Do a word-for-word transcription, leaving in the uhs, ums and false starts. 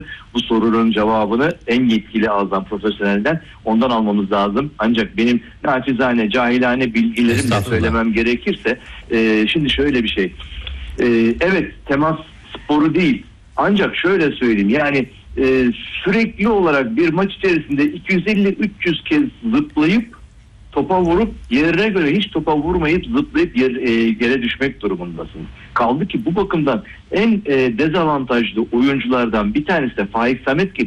Bu sorunun cevabını en yetkili ağızdan, profesyonelden, ondan almamız lazım. Ancak benim naçizane, cahilane bilgilerimle söylemem gerekirse e, şimdi şöyle bir şey. E, evet, temas sporu değil. Ancak şöyle söyleyeyim, yani e, sürekli olarak bir maç içerisinde iki yüz elli üç yüz kez zıplayıp topa vurup yerine göre hiç topa vurmayıp zıplayıp yer, e, yere düşmek durumundasın. Kaldı ki bu bakımdan en e, dezavantajlı oyunculardan bir tanesi de Faik Samet gibi